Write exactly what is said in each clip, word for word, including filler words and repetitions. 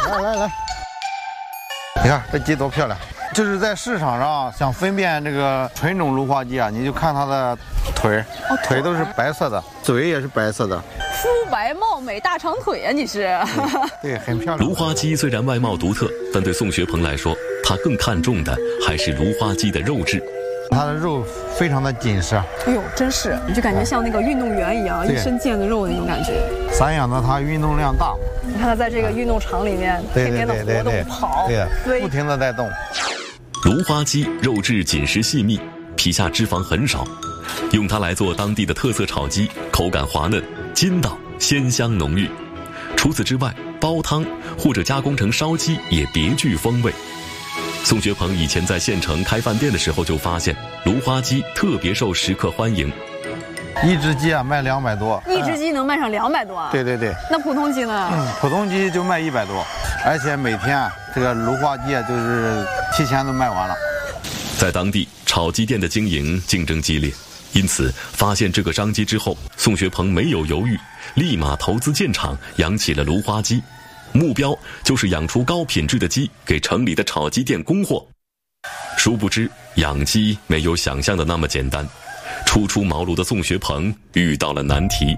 来来来，你看这鸡多漂亮！就是在市场上想分辨这个纯种芦花鸡啊，你就看它的腿， 哦、 腿都是白色的，嘴也是白色的。 肤白貌美大长腿啊，你是？ 对，对，很漂亮。 芦花鸡虽然外貌独特，但对宋学鹏来说，他更看重的还是芦花鸡的肉质。 它的肉非常的紧实。 哎呦，真是，你就感觉像那个运动员一样，一身腱子肉那种感觉。 散养的它运动量大。 你看它在这个运动场里面，天天的活动跑， 对，不停的在动。 芦花鸡肉质紧实细密，皮下脂肪很少，用它来做当地的特色炒鸡，口感滑嫩，筋道，鲜香浓郁。除此之外，煲汤或者加工成烧鸡也别具风味。宋学鹏以前在县城开饭店的时候就发现，芦花鸡特别受食客欢迎。 一只鸡啊卖两百多， 一只鸡能卖上两百多啊？ 对对对。 那普通鸡呢？ 嗯，普通鸡就卖一百多，而且每天啊这个芦花鸡啊就是提前都卖完了。 在当地炒鸡店的经营竞争激烈，因此发现这个商机之后，宋学鹏没有犹豫，立马投资建厂，养起了芦花鸡。目标就是养出高品质的鸡，给城里的炒鸡店供货。殊不知，养鸡没有想象的那么简单。初出茅庐的宋学鹏遇到了难题。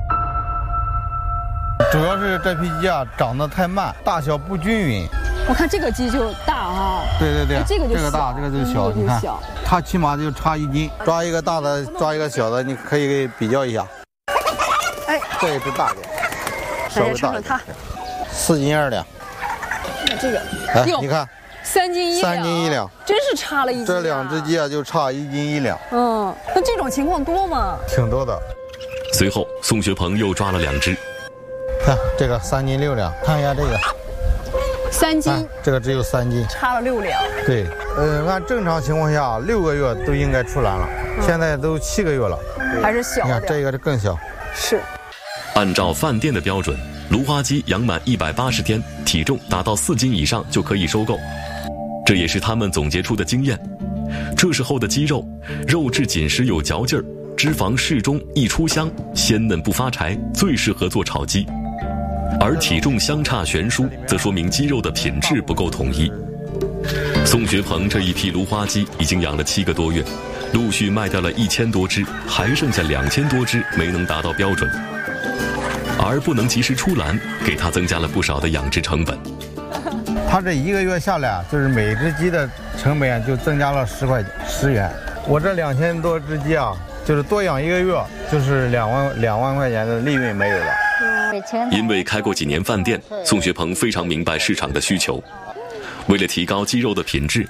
主要是这批鸡啊长得太慢，大小不均匀。 我看这个鸡就大啊。对对对， 这个就这个大，这个就小。你看，它起码就差一斤。抓一个大的，抓一个小的，你可以比较一下。 哎， 这一只大点， 稍微大一点。 四斤二两。 这个， 哎，你看， 三斤一两， 三斤一两， 真是差了一斤、啊。 这两只鸡啊，就差一斤一两。 嗯，那这种情况多吗？ 挺多的。 随后，宋学鹏又抓了两只。 看这个三斤六两，看一下这个， 三斤， 这个只有三斤， 差了六两。 对，呃，按正常情况下，六个月都应该出栏了，嗯、现在都七个月了， 还是小。 你看这个是更小。 是。 按照饭店的标准，芦花鸡养满一百八十天，体重达到四斤以上就可以收购。这也是他们总结出的经验。这时候的鸡肉，肉质紧实有嚼劲儿，脂肪适中易出香，鲜嫩不发柴，最适合做炒鸡。而体重相差悬殊，则说明鸡肉的品质不够统一。宋学鹏这一批芦花鸡已经养了七个多月，陆续卖掉了一千多只，还剩下两千多只没能达到标准。而不能及时出栏，给他增加了不少的养殖成本。 他这一个月下来，就是每只鸡的成本就增加了十块十元。我这两千多只鸡啊，就是多养一个月，就是两万两万块钱的利润没有了。 因为开过几年饭店，宋学鹏非常明白市场的需求。为了提高鸡肉的品质，